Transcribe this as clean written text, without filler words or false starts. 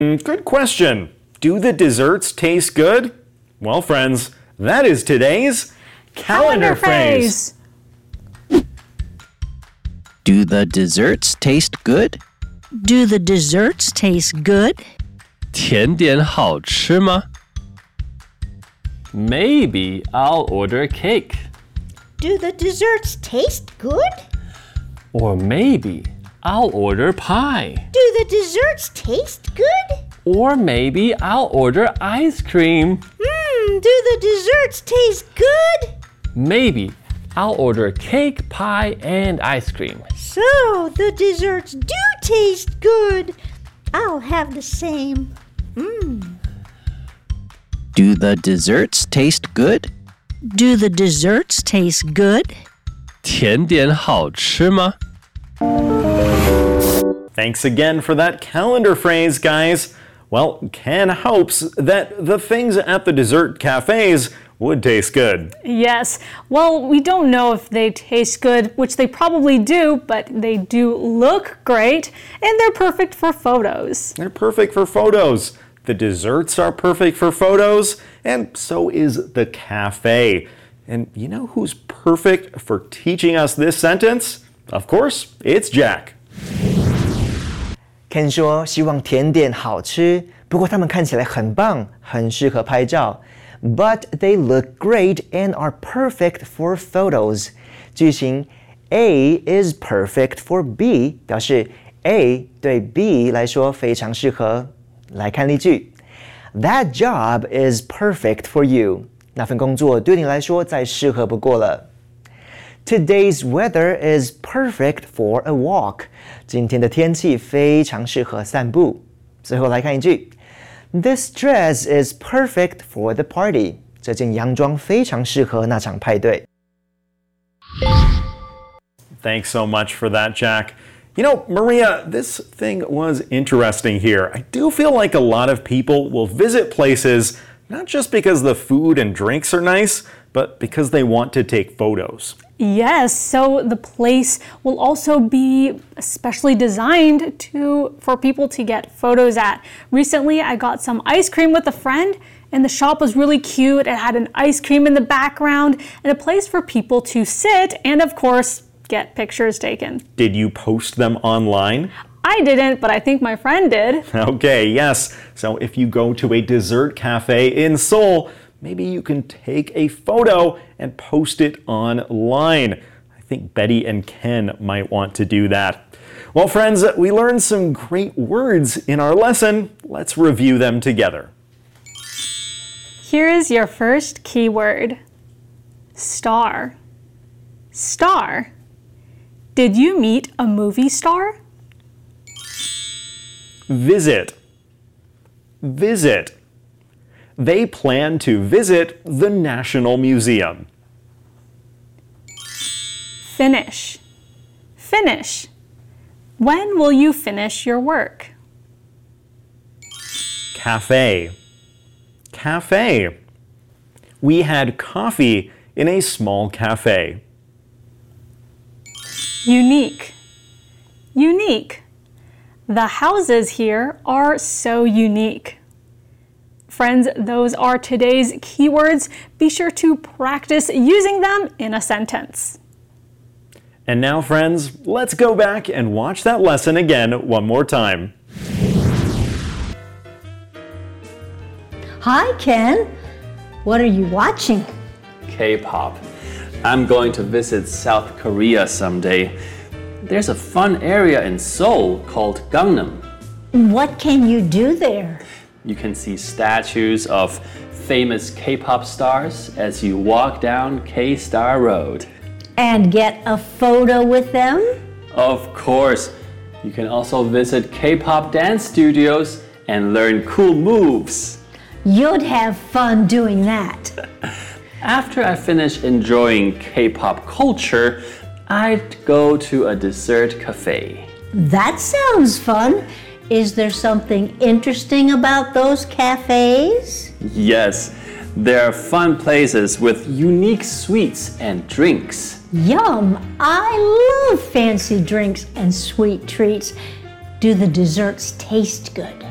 Good question. Do the desserts taste good? Well, friends, that is today's calendar phrase. Do the desserts taste good? Do the desserts taste good? 甜点好吃吗 Maybe I'll order a cake. Do the desserts taste good? Or maybe I'll order pie. Do the desserts taste good? Or maybe I'll order ice cream. Do the desserts taste good? Maybe I'll order cake, pie, and ice cream. So, the desserts do taste good. I'll have the same. Do the desserts taste good? Do the desserts taste good? 甜点好吃吗 Thanks again for that calendar phrase, guys. Well, Ken hopes that the things at the dessert cafes would taste good. Yes. Well, we don't know if they taste good, which they probably do, but they do look great, and they're perfect for photos. They're perfect for photos. The desserts are perfect for photos, and so is the cafe. And you know who's perfect for teaching us this sentence? Of course, it's Jack. Ken 说希望甜点好吃，不过它们看起来很棒，很适合拍照。But they look great and are perfect for photos. 句型 A is perfect for B 表示 A 对 B 来说非常适合。来看例句 That job is perfect for you. 那份工作对你来说再适合不过了。Today's weather is perfect for a walk. 今天的天气非常适合散步。最后来看一句 This dress is perfect for the party. 这件洋装非常适合那场派对。 Thanks so much for that, Jack. You know, Maria, this thing was interesting here. I do feel like a lot of people will visit places not just because the food and drinks are nice, but because they want to take photos. Yes, so the place will also be especially designed for people to get photos at. Recently, I got some ice cream with a friend, and the shop was really cute. It had an ice cream in the background and a place for people to sit and, of course, get pictures taken. Did you post them online? I didn't, but I think my friend did. Okay, yes. So if you go to a dessert cafe in Seoul, maybe you can take a photo and post it online. I think Betty and Ken might want to do that. Well, friends, we learned some great words in our lesson. Let's review them together. Here is your first keyword. Star. Star. Did you meet a movie star? Visit. Visit. They plan to visit the National Museum. Finish. Finish. When will you finish your work? Cafe. Cafe. We had coffee in a small cafe. Unique. Unique. The houses here are so unique. Friends, those are today's keywords. Be sure to practice using them in a sentence. And now, friends, let's go back and watch that lesson again one more time. Hi, Ken. What are you watching? K-pop. I'm going to visit South Korea someday. There's a fun area in Seoul called Gangnam. What can you do there? You can see statues of famous K-pop stars as you walk down K-Star Road. And get a photo with them? Of course. You can also visit K-pop dance studios and learn cool moves. You'd have fun doing that. After I finish enjoying K-pop culture, I'd go to a dessert cafe. That sounds fun. Is there something interesting about those cafes? Yes, there are fun places with unique sweets and drinks. Yum! I love fancy drinks and sweet treats. Do the desserts taste good?